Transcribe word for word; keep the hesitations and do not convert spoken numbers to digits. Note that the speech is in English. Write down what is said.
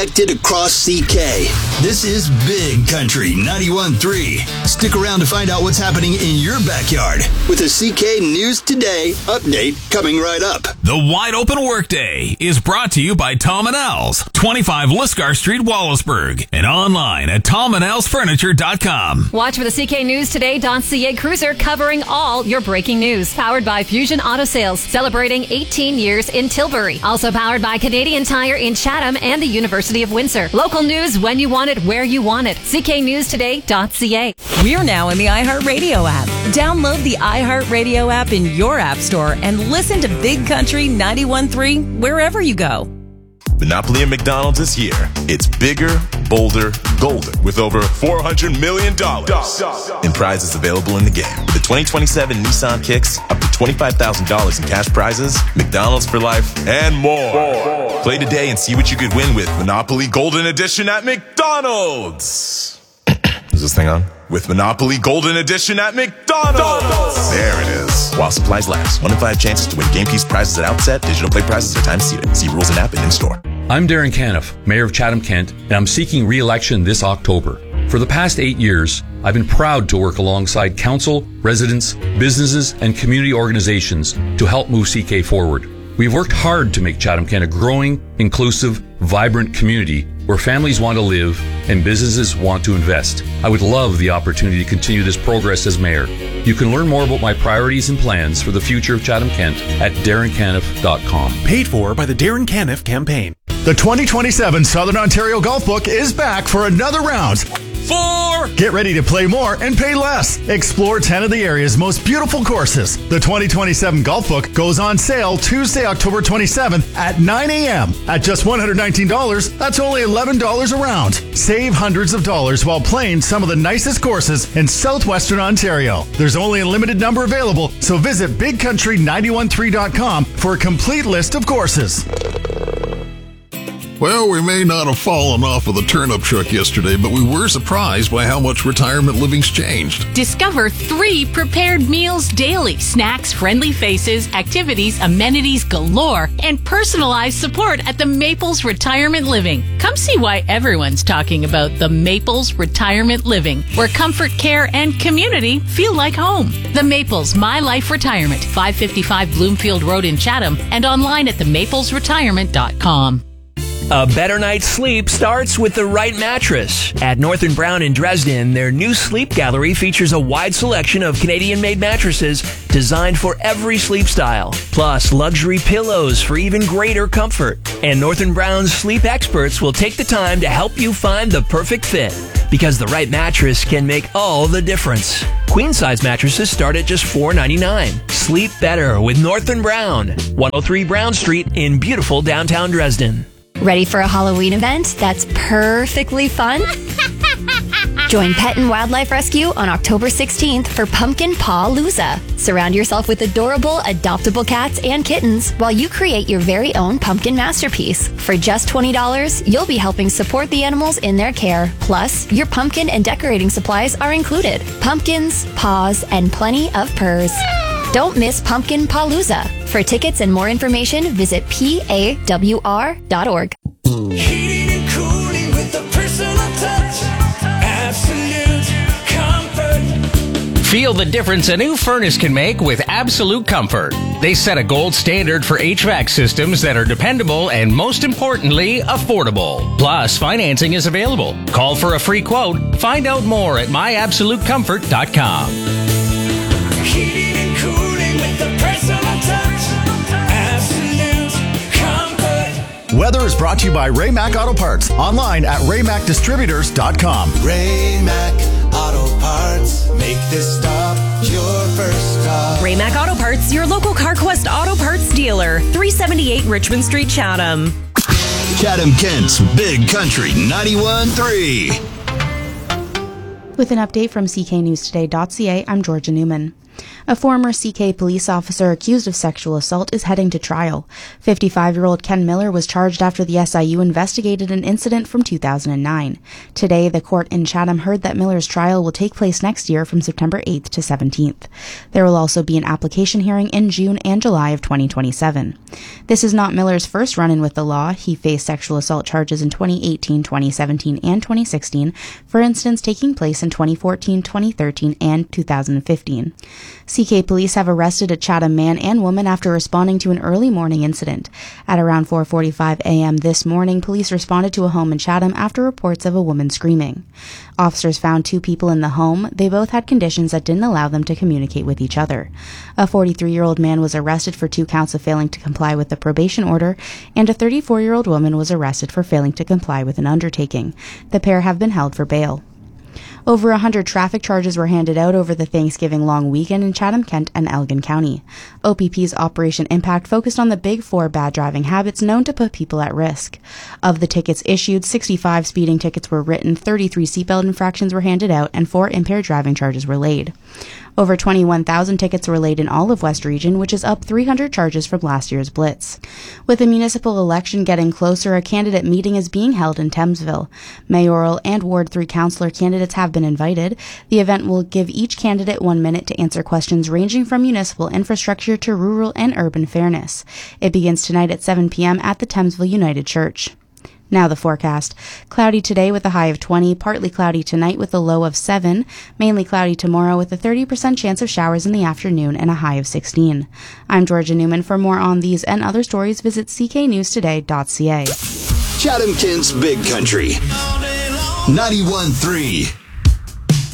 Connected across C K. This is Big Country ninety-one point three. Stick around to find out what's happening in your backyard with a C K News Today update coming right up. The Wide Open Workday is brought to you by Tom and Al's, twenty-five Liscar Street, Wallaceburg, and online at tom and als furniture dot com. Watch for the C K News Today .ca cruiser covering all your breaking news. Powered by Fusion Auto Sales, celebrating eighteen years in Tilbury. Also powered by Canadian Tire in Chatham and the University of Windsor. Local news when you want it, where you want it. C K News Today .ca. We're now in the iHeartRadio app. Download the iHeartRadio app in your app store and listen to Big Country ninety-one point three wherever you go. Monopoly at McDonald's is here. It's bigger, bolder, golden, with over four hundred million dollars in prizes available in the game. With the twenty twenty-seven Nissan Kicks, up to twenty-five thousand dollars in cash prizes, McDonald's for life, and more. more. Play today and see what you could win with Monopoly Golden Edition at McDonald's. Is this thing on? With Monopoly Golden Edition at McDonald's. There it is. While supplies last. One in five chances to win game piece prizes at outset. Digital play prizes are time seated. See rules and app and in store. I'm Darren Caniff, Mayor of Chatham-Kent, and I'm seeking re-election this October. For the past eight years, I've been proud to work alongside council, residents, businesses, and community organizations to help move C K forward. We've worked hard to make Chatham-Kent a growing, inclusive, vibrant community where families want to live and businesses want to invest. I would love the opportunity to continue this progress as mayor. You can learn more about my priorities and plans for the future of Chatham-Kent at darren caniff dot com. Paid for by the Darren Caniff campaign. The twenty twenty-seven Southern Ontario Golf Book is back for another round. Four! Get ready to play more and pay less. Explore ten of the area's most beautiful courses. The twenty twenty-seven Golf Book goes on sale Tuesday, October twenty-seventh at nine a.m. At just one hundred nineteen dollars, that's only eleven dollars a round. Save hundreds of dollars while playing some of the nicest courses in southwestern Ontario. There's only a limited number available, so visit big country nine one three dot com for a complete list of courses. Well, we may not have fallen off of the turnip truck yesterday, but we were surprised by how much retirement living's changed. Discover three prepared meals daily. Snacks, friendly faces, activities, amenities galore, and personalized support at the Maples Retirement Living. Come see why everyone's talking about the Maples Retirement Living, where comfort, care, and community feel like home. The Maples My Life Retirement, five fifty-five Bloomfield Road in Chatham, and online at the maples retirement dot com. A better night's sleep starts with the right mattress. At North and Brown in Dresden, their new sleep gallery features a wide selection of Canadian-made mattresses designed for every sleep style, plus luxury pillows for even greater comfort. And North and Brown's sleep experts will take the time to help you find the perfect fit, because the right mattress can make all the difference. Queen-size mattresses start at just four ninety-nine. Sleep better with North and Brown, one oh three Brown Street in beautiful downtown Dresden. Ready for a Halloween event that's perfectly fun? Join Pet and Wildlife Rescue on October sixteenth for Pumpkin Paw-Looza. Surround yourself with adorable, adoptable cats and kittens while you create your very own pumpkin masterpiece. For just twenty dollars, you'll be helping support the animals in their care. Plus, your pumpkin and decorating supplies are included. Pumpkins, paws, and plenty of purrs. Don't miss Pumpkin Paw-Looza. For tickets and more information, visit P A W R dot org. Heating and cooling with a personal touch. Absolute comfort. Feel the difference a new furnace can make with Absolute Comfort. They set a gold standard for H V A C systems that are dependable and, most importantly, affordable. Plus, financing is available. Call for a free quote. Find out more at my absolute comfort dot com. Heating and cooling with a personal touch. Absolute comfort. Weather is brought to you by Ray-Mac Auto Parts. Online at ray mac distributors dot com. Ray-Mac Auto Parts. Make this stop your first stop. Ray-Mac Auto Parts, your local CarQuest Auto Parts dealer. three seventy-eight Richmond Street, Chatham. Chatham-Kent's Big Country ninety-one point three. With an update from C K news today dot C A, I'm Georgia Newman. A former C K police officer accused of sexual assault is heading to trial. fifty-five-year-old Ken Miller was charged after the S I U investigated an incident from two thousand nine. Today, the court in Chatham heard that Miller's trial will take place next year from September eighth to seventeenth. There will also be an application hearing in June and July of twenty twenty-seven. This is not Miller's first run-in with the law. He faced sexual assault charges in twenty eighteen, twenty seventeen, and twenty sixteen, for instance taking place in twenty fourteen, twenty thirteen, and two thousand fifteen. C K police have arrested a Chatham man and woman after responding to an early morning incident. At around four forty-five a.m. this morning, police responded to a home in Chatham after reports of a woman screaming. Officers found two people in the home. They both had conditions that didn't allow them to communicate with each other. A forty-three-year-old man was arrested for two counts of failing to comply with the probation order, and a thirty-four-year-old woman was arrested for failing to comply with an undertaking. The pair have been held for bail. Over one hundred traffic charges were handed out over the Thanksgiving long weekend in Chatham, Kent, and Elgin County. O P P's Operation Impact focused on the big four bad driving habits known to put people at risk. Of the tickets issued, sixty-five speeding tickets were written, thirty-three seatbelt infractions were handed out, and four impaired driving charges were laid. Over twenty-one thousand tickets were laid in all of West Region, which is up three hundred charges from last year's Blitz. With the municipal election getting closer, a candidate meeting is being held in Thamesville. Mayoral and Ward three councillor candidates have been invited. The event will give each candidate one minute to answer questions ranging from municipal infrastructure to rural and urban fairness. It begins tonight at seven p.m. at the Thamesville United Church. Now the forecast. Cloudy today with a high of twenty, partly cloudy tonight with a low of seven, mainly cloudy tomorrow with a thirty percent chance of showers in the afternoon and a high of sixteen. I'm Georgia Newman. For more on these and other stories, visit c k news today dot c a. Chatham Kent's Big Country. ninety-one point three